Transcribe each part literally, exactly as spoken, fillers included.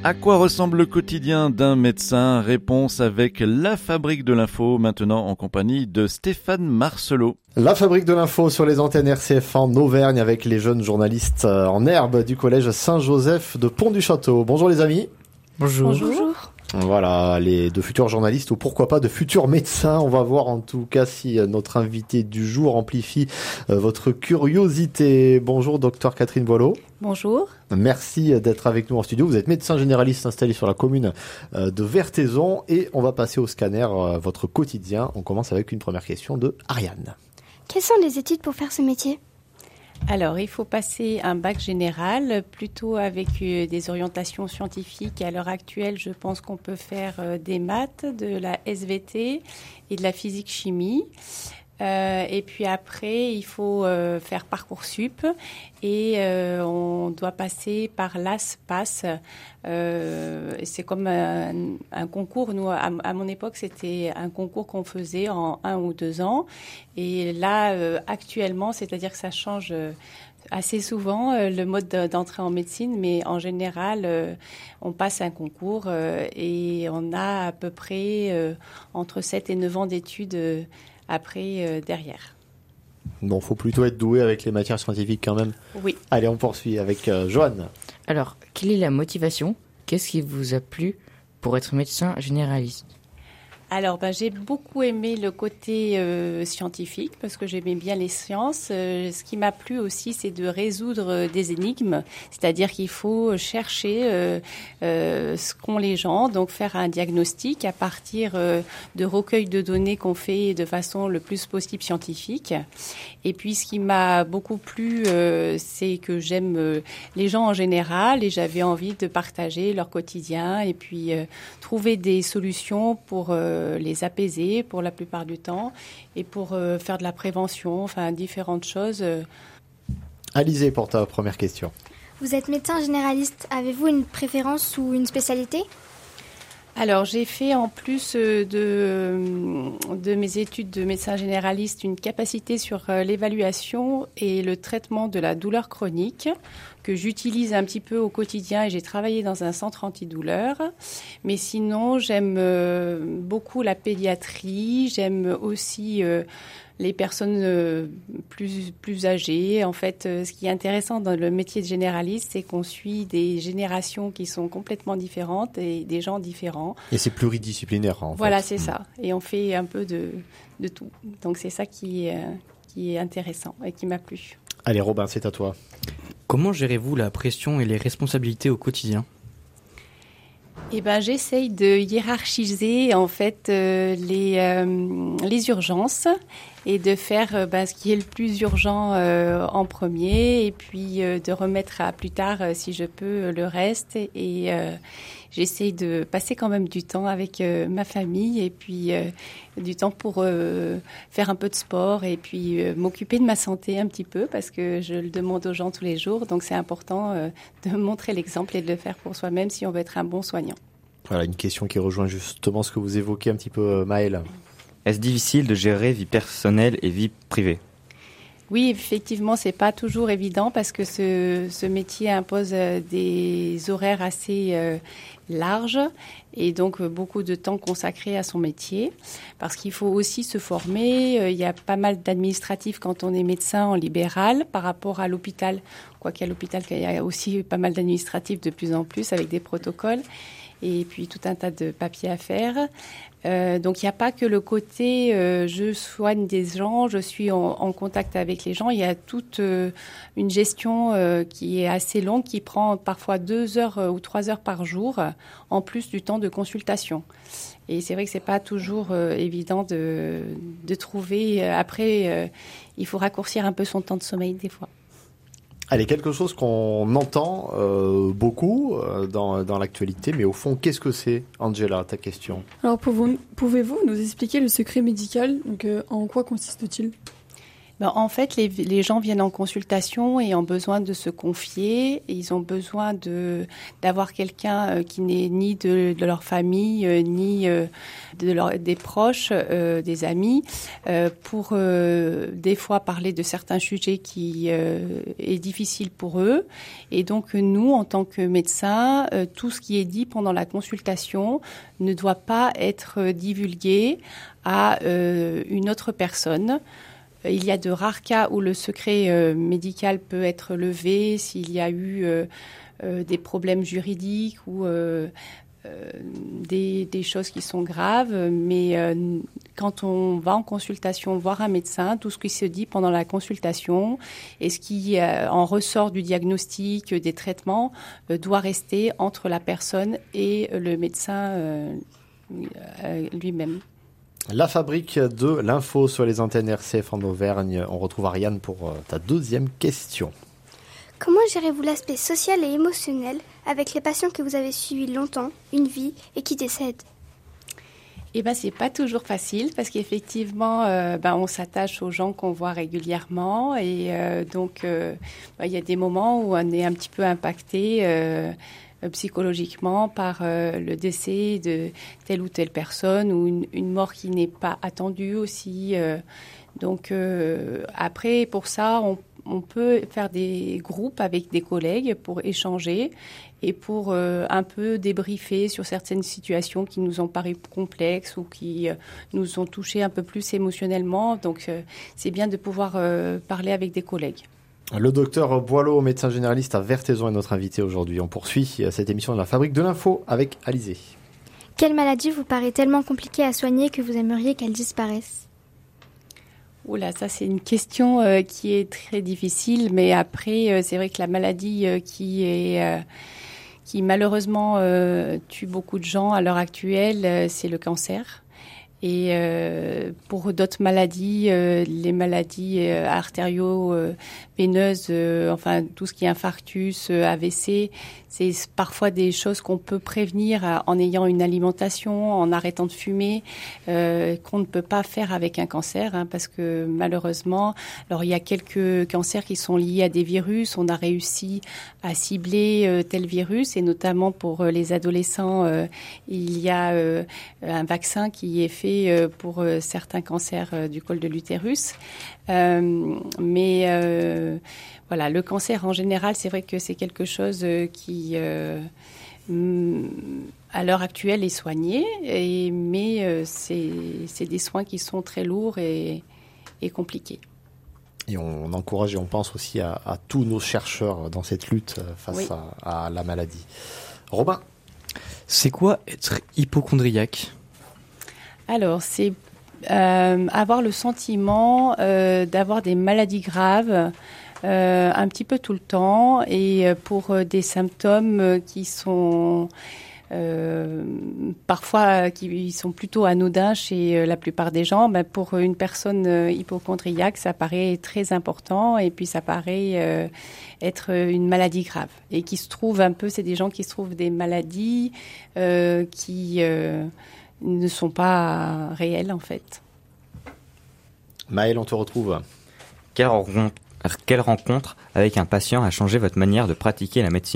À quoi ressemble le quotidien d'un médecin? Réponse avec la Fabrique de l'Info, maintenant en compagnie de Stéphane Marcelot. La Fabrique de l'Info sur les antennes R C F en Auvergne avec les jeunes journalistes en herbe du collège Saint-Joseph de Pont-du-Château. Bonjour les amis. Bonjour. Bonjour. Voilà, les de futurs journalistes ou pourquoi pas de futurs médecins. On va voir en tout cas si notre invité du jour amplifie votre curiosité. Bonjour docteur Catherine Boileau. Bonjour. Merci d'être avec nous en studio. Vous êtes médecin généraliste installé sur la commune de Vertaison et on va passer au scanner, votre quotidien. On commence avec une première question de Ariane. Quelles sont les études pour faire ce métier ? Alors, il faut passer un bac général, plutôt avec euh, des orientations scientifiques. À l'heure actuelle, je pense qu'on peut faire euh, des maths, de la S V T et de la physique-chimie. Euh, et puis après, il faut euh, faire Parcoursup et euh, on doit passer par l'A S P A S. Euh, c'est comme un, un concours. Nous, à, à mon époque, c'était un concours qu'on faisait en un ou deux ans. Et là, euh, actuellement, c'est-à-dire que ça change euh, assez souvent euh, le mode d'entrée en médecine, mais en général, euh, on passe un concours euh, et on a à peu près euh, entre sept et neuf ans d'études euh, après, euh, derrière. Bon, faut plutôt être doué avec les matières scientifiques quand même. Oui. Allez, on poursuit avec euh, Joanne. Alors, quelle est la motivation ? Qu'est-ce qui vous a plu pour être médecin généraliste ? Alors, ben, j'ai beaucoup aimé le côté euh, scientifique parce que j'aimais bien les sciences. Euh, ce qui m'a plu aussi, c'est de résoudre des énigmes, c'est-à-dire qu'il faut chercher euh, euh, ce qu'ont les gens, donc faire un diagnostic à partir euh, de recueils de données qu'on fait de façon le plus possible scientifique. Et puis, ce qui m'a beaucoup plu, euh, c'est que j'aime euh, les gens en général et j'avais envie de partager leur quotidien et puis euh, trouver des solutions pour euh, les apaiser pour la plupart du temps et pour euh, faire de la prévention, enfin différentes choses. Alizé pour ta première question. Vous êtes médecin généraliste. Avez-vous une préférence ou une spécialité ? Alors, j'ai fait en plus de, de mes études de médecin généraliste une capacité sur l'évaluation et le traitement de la douleur chronique que j'utilise un petit peu au quotidien et j'ai travaillé dans un centre antidouleur. Mais sinon, j'aime beaucoup la pédiatrie, j'aime aussi euh, les personnes euh, plus, plus âgées. En fait, euh, ce qui est intéressant dans le métier de généraliste, c'est qu'on suit des générations qui sont complètement différentes et des gens différents. Et c'est pluridisciplinaire, en fait. Voilà, c'est mmh. ça. Et on fait un peu de, de tout. Donc, c'est ça qui, euh, qui est intéressant et qui m'a plu. Allez, Robin, c'est à toi. Comment gérez-vous la pression et les responsabilités au quotidien ? Eh ben, j'essaye de hiérarchiser en fait euh, les, euh, les urgences et de faire euh, ben, ce qui est le plus urgent euh, en premier et puis euh, de remettre à plus tard, euh, si je peux, le reste. Et euh, j'essaye de passer quand même du temps avec euh, ma famille et puis euh, du temps pour euh, faire un peu de sport et puis euh, m'occuper de ma santé un petit peu parce que je le demande aux gens tous les jours. Donc c'est important euh, de montrer l'exemple et de le faire pour soi-même si on veut être un bon soignant. Voilà, une question qui rejoint justement ce que vous évoquez un petit peu, Maëlle. Est-ce difficile de gérer vie personnelle et vie privée ? Oui, effectivement, c'est pas toujours évident parce que ce, ce métier impose des horaires assez euh, larges et donc beaucoup de temps consacré à son métier parce qu'il faut aussi se former. Il y a pas mal d'administratifs quand on est médecin en libéral par rapport à l'hôpital. Quoiqu'à l'hôpital, il y a aussi pas mal d'administratifs de plus en plus avec des protocoles et puis tout un tas de papiers à faire. Euh, donc il n'y a pas que le côté euh, je soigne des gens, je suis en, en contact avec les gens. Il y a toute euh, une gestion euh, qui est assez longue, qui prend parfois deux heures euh, ou trois heures par jour, en plus du temps de consultation. Et c'est vrai que c'est pas toujours euh, évident de, de trouver. Après, euh, il faut raccourcir un peu son temps de sommeil des fois. Allez, quelque chose qu'on entend euh, beaucoup euh, dans, dans l'actualité, mais au fond, qu'est-ce que c'est, Angela, ta question ? Alors, pouvez-vous nous expliquer le secret médical ? Donc, euh, en quoi consiste-t-il ? Ben, en fait, les, les gens viennent en consultation et ont besoin de se confier. Et ils ont besoin de d'avoir quelqu'un euh, qui n'est ni de, de leur famille, euh, ni euh, de leur, des proches, euh, des amis, euh, pour euh, des fois parler de certains sujets qui euh, est difficile pour eux. Et donc, nous, en tant que médecins, euh, tout ce qui est dit pendant la consultation ne doit pas être divulgué à euh, une autre personne. Il y a de rares cas où le secret euh, médical peut être levé s'il y a eu euh, euh, des problèmes juridiques ou euh, euh, des, des choses qui sont graves. Mais euh, quand on va en consultation voir un médecin, tout ce qui se dit pendant la consultation et ce qui euh, en ressort du diagnostic, des traitements, euh, doit rester entre la personne et le médecin euh, euh, lui-même. La fabrique de l'info sur les antennes R C F en Auvergne. On retrouve Ariane pour ta deuxième question. Comment gérez-vous l'aspect social et émotionnel avec les patients que vous avez suivis longtemps, une vie, et qui décèdent ? Eh ben, c'est pas toujours facile parce qu'effectivement, euh, ben, on s'attache aux gens qu'on voit régulièrement et euh, donc euh, ben, il y a des moments où on est un petit peu impacté euh, psychologiquement par euh, le décès de telle ou telle personne ou une, une mort qui n'est pas attendue aussi. Euh, donc euh, après, pour ça, on, on peut faire des groupes avec des collègues pour échanger et pour euh, un peu débriefer sur certaines situations qui nous ont paru complexes ou qui euh, nous ont touchés un peu plus émotionnellement. Donc euh, c'est bien de pouvoir euh, parler avec des collègues. Le docteur Boileau, médecin généraliste à Vertaison, est notre invité aujourd'hui. On poursuit cette émission de la Fabrique de l'info avec Alizé. Quelle maladie vous paraît tellement compliquée à soigner que vous aimeriez qu'elle disparaisse ? Oula, ça c'est une question euh, qui est très difficile, mais après euh, c'est vrai que la maladie euh, qui est euh, qui malheureusement euh, tue beaucoup de gens à l'heure actuelle, euh, c'est le cancer. Et euh, pour d'autres maladies, euh, les maladies euh, artério-veineuses, euh, enfin tout ce qui est infarctus, euh, A V C, c'est parfois des choses qu'on peut prévenir euh, en ayant une alimentation, en arrêtant de fumer, euh, qu'on ne peut pas faire avec un cancer, hein, parce que malheureusement, alors il y a quelques cancers qui sont liés à des virus. On a réussi à cibler euh, tel virus, et notamment pour euh, les adolescents, euh, il y a euh, un vaccin qui est fait pour euh, certains cancers euh, du col de l'utérus. Euh, mais euh, voilà, le cancer en général, c'est vrai que c'est quelque chose euh, qui, euh, à l'heure actuelle, est soigné, et, mais euh, c'est, c'est des soins qui sont très lourds et, et compliqués. Et on encourage et on pense aussi à, à tous nos chercheurs dans cette lutte face oui. à, à la maladie. Robin, c'est quoi être hypocondriaque ? Alors, c'est euh, avoir le sentiment euh, d'avoir des maladies graves euh, un petit peu tout le temps, et pour euh, des symptômes qui sont euh, parfois qui sont plutôt anodins chez la plupart des gens. Ben, pour une personne hypocondriaque, ça paraît très important, et puis ça paraît euh, être une maladie grave, et qui se trouve un peu, c'est des gens qui se trouvent des maladies euh, qui euh, ne sont pas réels en fait. Maëlle, on te retrouve. Quelle rencontre, quelle rencontre avec un patient a changé votre manière de pratiquer la médecine ?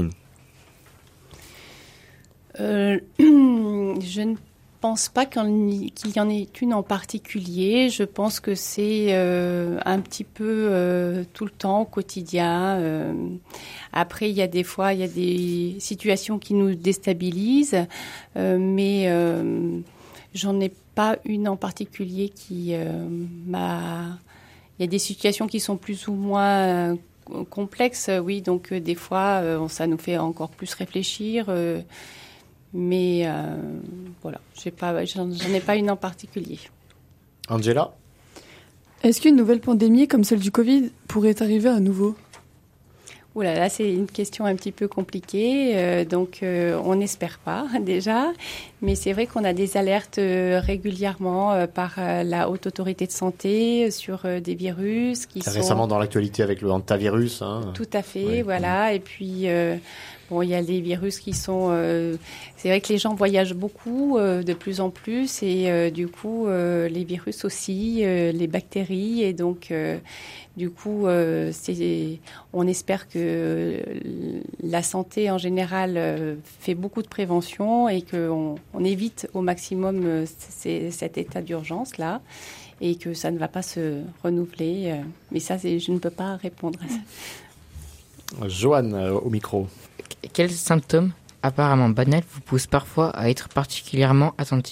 euh, Je ne pense pas qu'il y en ait une en particulier. Je pense que c'est euh, un petit peu euh, tout le temps, au quotidien. Euh, après, il y a des fois, il y a des situations qui nous déstabilisent, euh, mais euh, j'en ai pas une en particulier qui euh, m'a... Il y a des situations qui sont plus ou moins euh, complexes, oui, donc euh, des fois, euh, ça nous fait encore plus réfléchir, euh, mais euh, voilà, j'ai pas, j'en, j'en ai pas une en particulier. Angela ? Est-ce qu'une nouvelle pandémie comme celle du Covid pourrait arriver à nouveau ? Ouh là là, c'est une question un petit peu compliquée, euh, donc euh, on n'espère pas déjà, mais c'est vrai qu'on a des alertes euh, régulièrement euh, par euh, la Haute Autorité de Santé sur euh, des virus qui c'est sont... récemment dans l'actualité avec le hantavirus. Hein. Tout à fait, oui, voilà, oui. Et puis euh, Bon, il y a des virus qui sont... Euh, c'est vrai que les gens voyagent beaucoup, euh, de plus en plus, et euh, du coup, euh, les virus aussi, euh, les bactéries, et donc, euh, du coup, euh, c'est, on espère que euh, la santé en général euh, fait beaucoup de prévention et qu'on on évite au maximum euh, c- cet état d'urgence-là, et que ça ne va pas se renouveler. Euh, mais ça, c'est, je ne peux pas répondre à ça. Joanne, euh, au micro. Quels symptômes apparemment banals vous poussent parfois à être particulièrement attentive ?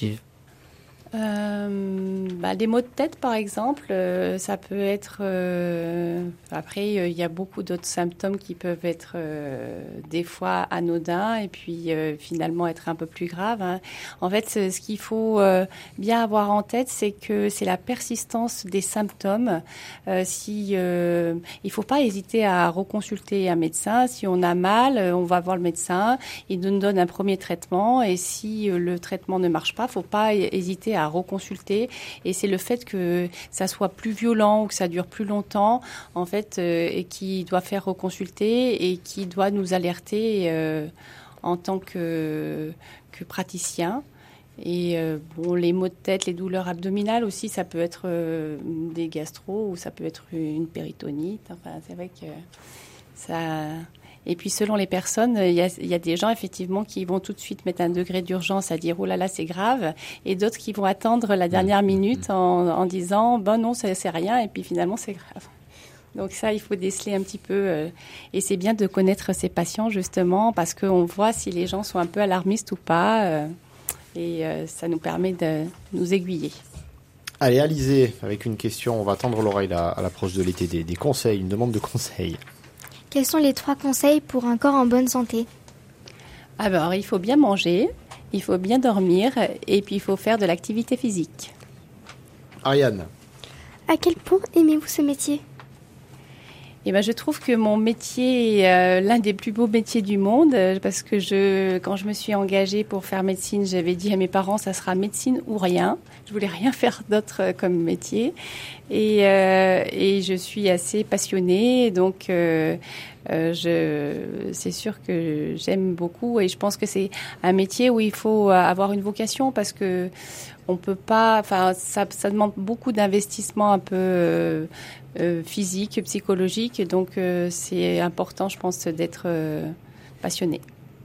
Euh, bah, des maux de tête, par exemple, euh, ça peut être... Euh, après, il euh, y a beaucoup d'autres symptômes qui peuvent être euh, des fois anodins et puis euh, finalement être un peu plus graves. Hein. En fait, ce, ce qu'il faut euh, bien avoir en tête, c'est que c'est la persistance des symptômes. Euh, si, euh, il ne faut pas hésiter à reconsulter un médecin. Si on a mal, on va voir le médecin. Il nous donne un premier traitement et si euh, le traitement ne marche pas, il ne faut pas hésiter à à reconsulter, et c'est le fait que ça soit plus violent ou que ça dure plus longtemps en fait euh, et qui doit faire reconsulter et qui doit nous alerter euh, en tant que, que praticien. Et euh, bon, les maux de tête, les douleurs abdominales aussi, ça peut être euh, des gastro ou ça peut être une péritonite. Enfin, c'est vrai que ça... Et puis selon les personnes, il y a, il y a des gens effectivement qui vont tout de suite mettre un degré d'urgence à dire oh là là c'est grave, et d'autres qui vont attendre la dernière minute en, en disant bon non c'est, c'est rien, et puis finalement c'est grave. Donc ça il faut déceler un petit peu euh, et c'est bien de connaître ces patients justement parce qu'on voit si les gens sont un peu alarmistes ou pas euh, et euh, ça nous permet de nous aiguiller. Allez, Alizé, avec une question, on va tendre l'oreille là, à l'approche de l'été, des, des conseils, une demande de conseils. Quels sont les trois conseils pour un corps en bonne santé ? Alors, il faut bien manger, il faut bien dormir et puis il faut faire de l'activité physique. Ariane. À quel point aimez-vous ce métier ? Eh ben, je trouve que mon métier est euh, l'un des plus beaux métiers du monde euh, parce que je, quand je me suis engagée pour faire médecine, j'avais dit à mes parents ça sera médecine ou rien. Je voulais rien faire d'autre euh, comme métier et, euh, et je suis assez passionnée donc euh, euh, je, c'est sûr que j'aime beaucoup et je pense que c'est un métier où il faut avoir une vocation parce que on peut pas, enfin ça, ça demande beaucoup d'investissement un peu euh, Euh, physique, psychologique. Donc, euh, c'est important, je pense, d'être euh, passionné.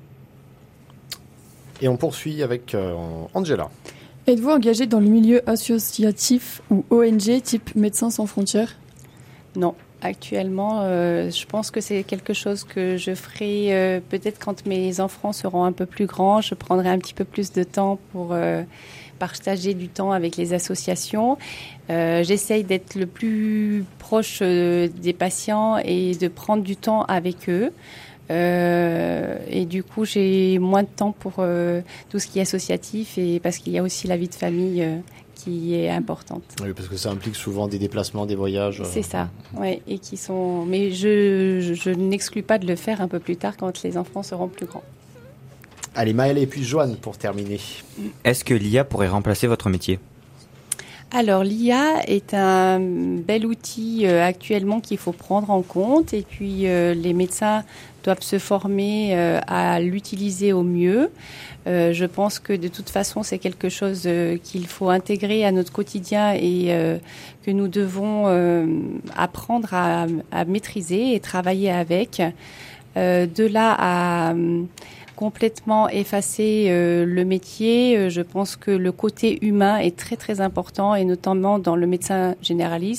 Et on poursuit avec euh, Angela. Êtes-vous engagé dans le milieu associatif ou O N G type Médecins sans frontières ? Non. Actuellement, euh, je pense que c'est quelque chose que je ferai euh, peut-être quand mes enfants seront un peu plus grands. Je prendrai un petit peu plus de temps pour euh, partager du temps avec les associations. Euh, j'essaye d'être le plus proche euh, des patients et de prendre du temps avec eux. Euh, et du coup, j'ai moins de temps pour euh, tout ce qui est associatif et parce qu'il y a aussi la vie de famille euh, qui est importante. Oui, parce que ça implique souvent des déplacements, des voyages. C'est ça, ouais, et qui sont. Mais je, je, je n'exclus pas de le faire un peu plus tard quand les enfants seront plus grands. Allez, Maëlle et puis Joanne pour terminer. Est-ce que l'I A pourrait remplacer votre métier ? Alors, l'I A est un bel outil euh, actuellement qu'il faut prendre en compte et puis euh, les médecins doivent se former euh, à l'utiliser au mieux. Euh, je pense que de toute façon, c'est quelque chose euh, qu'il faut intégrer à notre quotidien et euh, que nous devons euh, apprendre à, à maîtriser et travailler avec. Euh, de là à complètement effacer euh, le métier, euh, je pense que le côté humain est très très important et notamment dans le médecin généraliste.